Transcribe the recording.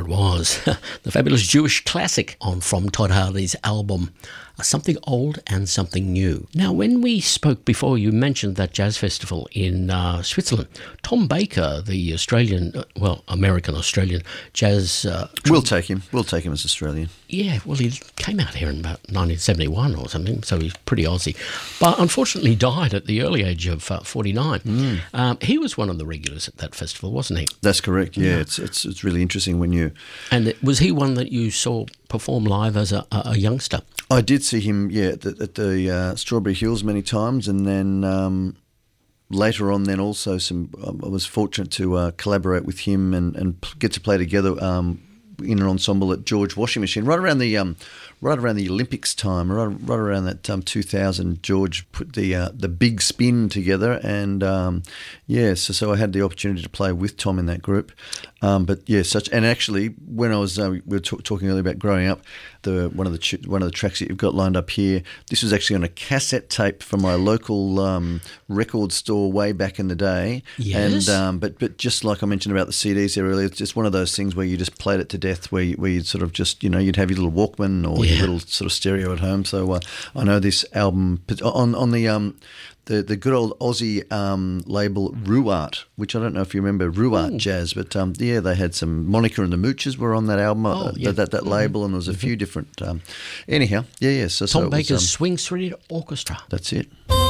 it was. The fabulous Jewish classic on from Todd Hardy's album, Something Old and Something New. Now, when we spoke before, you mentioned that jazz festival in Switzerland. Tom Baker, the Australian, American-Australian jazz... We'll take him. We'll take him as Australian. Yeah, well, he came out here in about 1971 or something, so he's pretty Aussie. But unfortunately died at the early age of 49. He was one of the regulars at that festival, wasn't he? That's correct, yeah. It's really interesting when you... And was he one that you saw perform live as a youngster? I did see him, at the Strawberry Hills many times, and then later on, then also I was fortunate to collaborate with him and get to play together in an ensemble at George Washing Machine right around the Olympics time, right around that 2000. George put the big spin together, and so I had the opportunity to play with Tom in that group. And actually, when I was we were talking earlier about growing up, one of the tracks that you've got lined up here, this was actually on a cassette tape from my local record store way back in the day. Yes. And but just like I mentioned about the CDs there earlier, it's just one of those things where you just played it to death, where you'd sort of just you'd have your little Walkman or your little sort of stereo at home. So I know this album on the good old Aussie label Ruart, which I don't know if you remember Ruart Jazz, but they had some Monica and the Mooches were on that album, that label, and there was a few different. So Tom Baker's Swing Street Orchestra. That's it.